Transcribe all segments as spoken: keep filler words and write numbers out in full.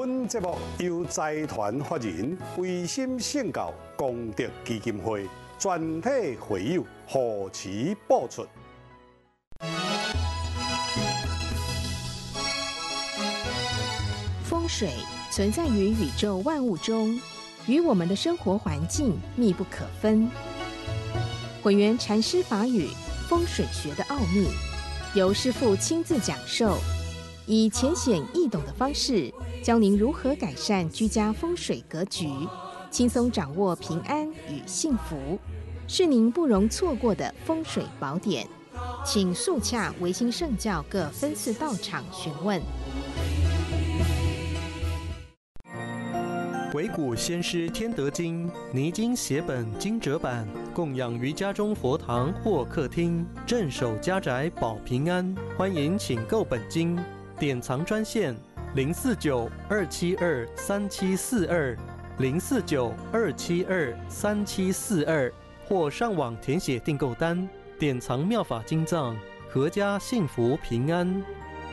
本节目由财团法人维心圣教功德基金会全体会友护持播出。 风水存在于宇宙万物中，与我们的生活环境密不可分。混元禅师法语风水学的奥秘，由师父亲自讲授，以浅显易懂的方式，教您如何改善居家风水格局，轻松掌握平安与幸福，是您不容错过的风水宝典。请速洽维新圣教各分寺道场询问。 惟古先师天德经泥金写本精折版，供养于家中佛堂或客厅，镇守家宅保平安。欢迎请购本经，典藏专线零四九二七二三七四二零四九二七二三七四二，或上网填写订购单，典藏妙法经藏，阖家幸福平安。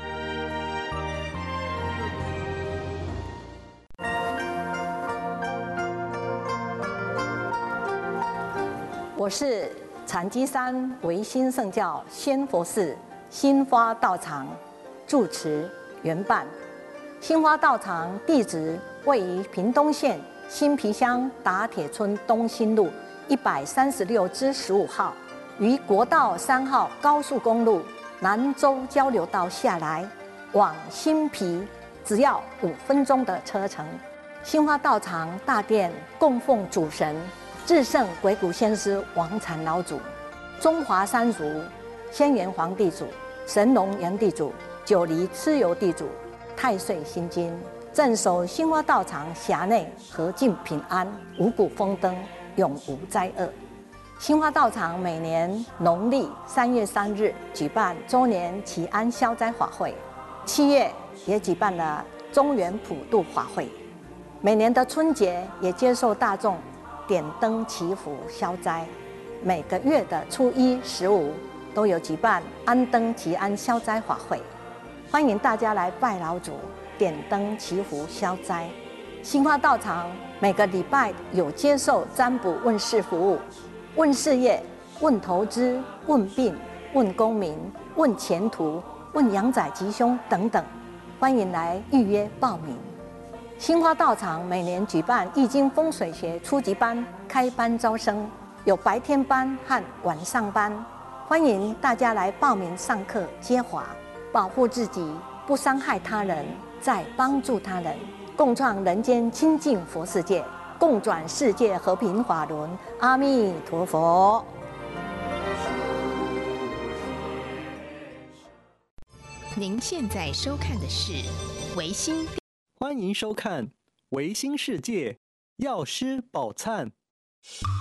我是禅机山维新圣教仙佛寺新花道场住持圆伴。新花道场地址位于屏东县新皮乡打铁村东兴路一百三十六之十五号，于国道三号高速公路南州交流道下来，往新皮只要五分钟的车程。新花道场大殿供奉主神至圣鬼谷先师王禅老祖、中华三族仙元皇地主、神农炎地主、九黎蚩尤地主、太岁心经，镇守新花道场辖内和尽平安，五谷丰登，永无灾厄。新花道场每年农历三月三日举办周年祈安消灾法会，七月也举办了中元普渡法会，每年的春节也接受大众点灯祈福消灾，每个月的初一、十五都有举办安灯祈安消灾法会，欢迎大家来拜老祖、点灯祈福消灾。新花道场每个礼拜有接受占卜问事服务，问事业、问投资、问病、问功名、问前途、问阳宅吉凶等等，欢迎来预约报名。新花道场每年举办易经风水学初级班开班招生，有白天班和晚上班，欢迎大家来报名上课接华，保护自己，不伤害他人，再帮助他人，共创人间清净佛世界，共转世界和平法轮。阿弥陀佛。 您现在收看的是维新。 欢迎收看《维新世界药师宝忏》。